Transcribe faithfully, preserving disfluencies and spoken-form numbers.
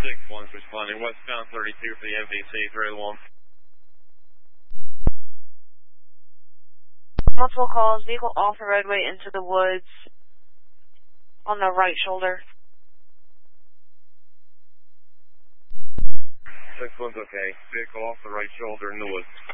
six one's responding westbound thirty-two for the M V C three one. Multiple calls, vehicle off the roadway into the woods on the right shoulder. six one's okay. Vehicle off the right shoulder in the woods.